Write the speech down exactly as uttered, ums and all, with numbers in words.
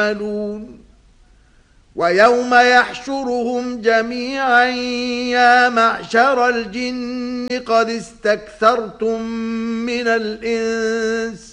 يعملون. ويوم يحشرهم جميعا يا معشر الجن قد استكثرتم من الإنس